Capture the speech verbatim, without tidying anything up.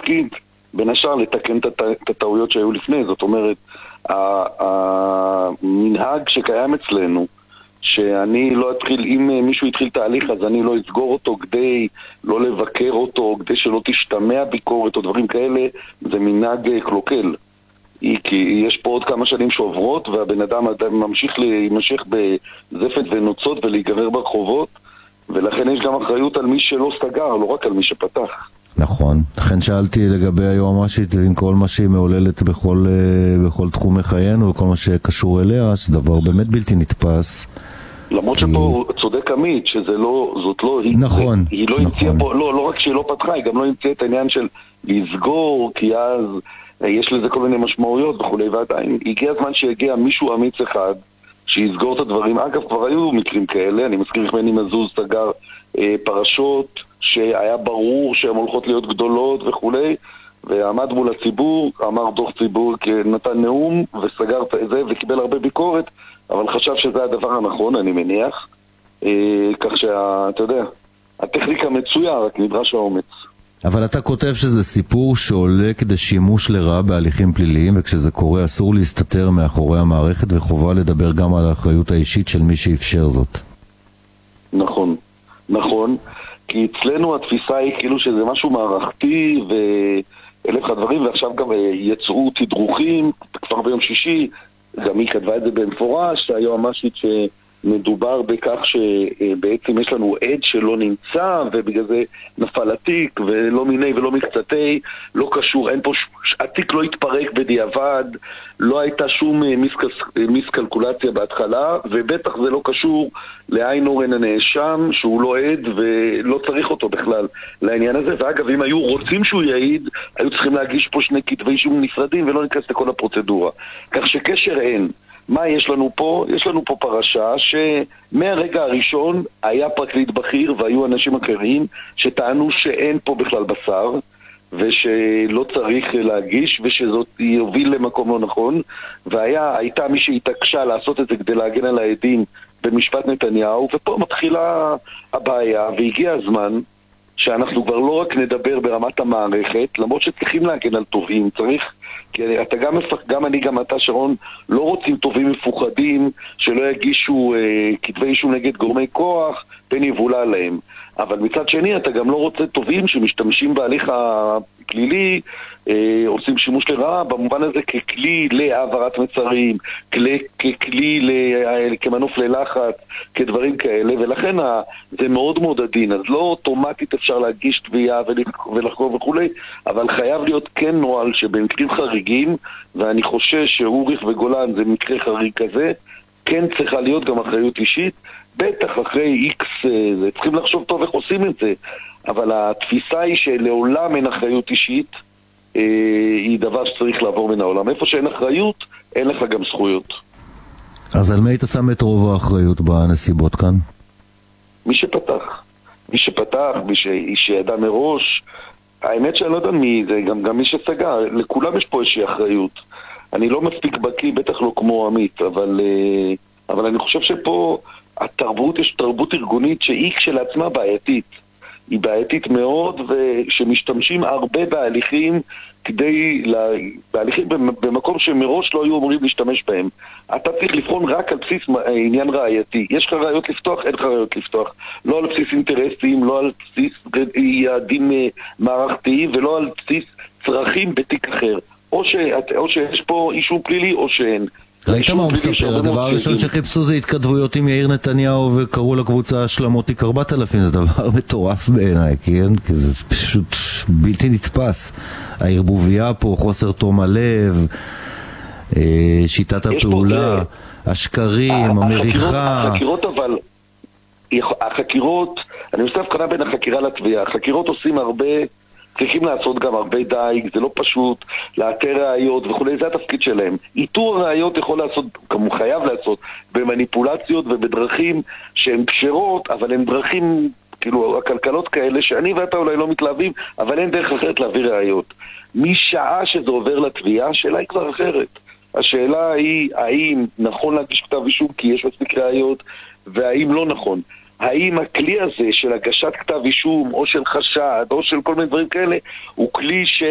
התפקיד בין השאר לתקן את הטעויות שהיו לפני. זאת אומרת, המנהג שקיים אצלנו, שאני לא אתחיל, אם מישהו התחיל תהליך אז אני לא אסגור אותו כדי לא לבקר אותו, כדי שלא תשתמע ביקורת או דברים כאלה, זה מנהג קלוקל. כי יש פה עוד כמה שנים שעוברות והבן אדם ממשיך להימשך בזפת ונוצות ולהיגרר ברחובות, ולכן יש גם אחריות על מי שלא סגר, לא רק על מי שפתח. נכון, לכן שאלתי לגבי היועמ"שית עם כל מה שהיא מעוללת בכל, בכל תחומי חיינו וכל מה שקשור אליה, זה דבר באמת בלתי נתפס. למרות כי... שפה צודק עמית, שזה לא, זאת לא, נכון, היא, היא לא נכון. המציאה פה, לא, לא רק שהיא לא פתחה, היא גם לא המציאה את העניין של לסגור, כי אז יש לזה כל מיני משמעויות וכולי, ועדיין הגיע הזמן שהגיע מישהו אמיץ אחד שיסגור את הדברים. אגב, כבר היו מקרים כאלה, אני מזכיר איך מני מזוז סגר אה, פרשות שהיה ברור שהן הולכות להיות גדולות וכולי, ועמד מול הציבור, אמר דוח ציבור, נתן נאום וסגר את זה וקיבל הרבה ביקורת, אבל חשב שזה הדבר הנכון, אני מניח, אה, כך שאתה יודע, הטכניקה מצויה, רק נדרש האומץ. אבל אתה כותב שזה סיפור שעולה כדי שימוש לרעה בהליכים פליליים, וכשזה קורה אסור להסתתר מאחורי המערכת, וחובה לדבר גם על האחריות האישית של מי שאפשר זאת. נכון, נכון, כי אצלנו התפיסה היא כאילו שזה משהו מערכתי ואלף הדברים, ועכשיו גם יצאו תדרוכים כבר ביום שישי, גם היא כתבה את זה במפורש, היועמ"שית שמדובר בכך שבעצם יש לנו עד שלא נמצא ובגלל זה נפל התיק ולא מיני ולא מקצתי, לא קשור, אין פה, התיק לא התפרק בדיעבד, לא הייתה שום מיסקלקולציה בהתחלה, ובטח זה לא קשור לעין אורן הנאשם שהוא לא עד ולא צריך אותו בכלל לעניין הזה. ואגב, אם היו רוצים שהוא יעיד, היו צריכים להגיש פה שני כתבי אישום נפרדים ולא נכנס לכל הפרוצדורה, כך שקשר אין. מה יש לנו פה? יש לנו פה פרשה שמהרגע הראשון היה פרקליט בכיר והיו אנשים אחרים שטענו שאין פה בכלל בשר ושלא צריך להגיש ושזאת יוביל למקום לא נכון, והייתה מי שהתעקשה לעשות את זה כדי להגן על העדים במשפט נתניהו, ופה מתחילה הבעיה, והגיע הזמן שאנחנו כבר לא רק נדבר ברמת המערכת, למרות שצריכים להגן על טובים, צריך, כי אתה גם, גם אני, גם אתה שרון, לא רוצים טובים מפוחדים שלא יגישו אה, כתבי אישום נגד גורמי כוח פן יבולה להם. אבל מצד שני אתה גם לא רוצה טובים שמשתמשים בהליך הפלילי, אה, עושים שימוש לרעה במובן הזה ככלי להעברת מצרים, כלי, ככלי ל, כמנוף ללחץ, כדברים כאלה, ולכן ה, זה מאוד מאוד עדין, אז לא אוטומטית אפשר להגיש תביעה ולחקור וכולי, אבל חייב להיות כן נועל שבמקרים חריגים, ואני חושש שאוריך וגולן זה מקרה חריג כזה, כן צריכה להיות גם אחריות אישית, בטח אחרי איקס, זה, צריכים לחשוב טוב איך עושים את זה, אבל התפיסה היא שלעולם אין אחריות אישית, אה, היא דבר שצריך לעבור מן העולם. איפה שאין אחריות, אין לך גם זכויות. אז על מי היית שם את רוב האחריות בנסיבות כאן? מי שפתח. מי שפתח, מי ש... שידע מראש, האמת שאני לא יודע מי זה, גם, גם מי שסגר, לכולם יש פה איזושהי אחריות. אני לא מספיק בקי, בטח לא כמו עמית, אבל, אבל אני חושב שפה התרבות, יש תרבות ארגונית שהיא כשלעצמה בעייתית. היא בעייתית מאוד, ושמשתמשים הרבה בהליכים כדי, לה... בהליכים במקום שמראש לא היו אומרים להשתמש בהם. אתה צריך לבחון רק על בסיס עניין ראייתי. יש לך ראיות לפתוח, אין לך ראיות לפתוח. לא על בסיס אינטרסים, לא על בסיס יעדים מערכתיים, ולא על בסיס צרכים בתיק אחר. או, ש... או שיש פה אישום פלילי או שאין. ראית מה הוא מספר? הדבר הראשון שחיפשו זה התכתבויות עם יאיר נתניהו וקראו לקבוצה שלמותיק ארבעת אלפים. זה דבר מטורף בעיניי, כן? כי זה פשוט בלתי נתפס. הערבוביה פה, חוסר תום הלב, שיטת הפעולה, השקרים, המריחה. החקירות אבל, החקירות, אני עושה הבחנה בין החקירה לתביעה. החקירות עושים הרבה, צריכים לעשות גם הרבה דייג, זה לא פשוט, לאתר ראיות וכולי, זה התפקיד שלהם. איתור ראיות יכול לעשות, גם הוא חייב לעשות, במניפולציות ובדרכים שהן קשרות, אבל הן דרכים, כאילו, הכלכלות כאלה, שאני ואתה אולי לא מתלהבים, אבל אין דרך אחרת להביא ראיות. משעה שזה עובר לתביעה, השאלה היא כבר אחרת. השאלה היא, האם נכון להגיש כתב אישום כי יש מספיק ראיות, והאם לא נכון. האם הכלי הזה של הגשת כתב אישום או של חשד או של כל מיני דברים כאלה הוא כלי ש...